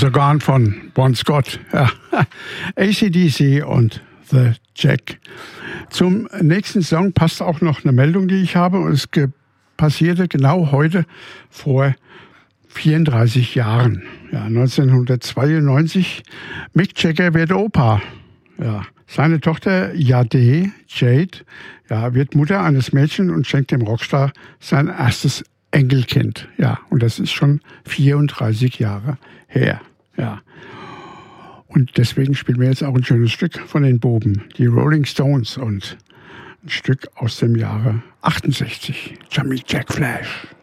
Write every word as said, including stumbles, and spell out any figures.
Organ von Bon Scott. Ja. A C D C und The Jack. Zum nächsten Song passt auch noch eine Meldung, die ich habe. Und es passierte genau heute vor vierunddreißig Jahren. Ja, neunzehnhundertzweiundneunzig. Mick Jagger wird Opa. Ja. Seine Tochter Jade, Jade, ja, wird Mutter eines Mädchens und schenkt dem Rockstar sein erstes Enkelkind. Ja, und das ist schon vierunddreißig Jahre her. Ja. Und deswegen spielen wir jetzt auch ein schönes Stück von den Buben, die Rolling Stones, und ein Stück aus dem Jahre achtundsechzig, Jumping Jack Flash.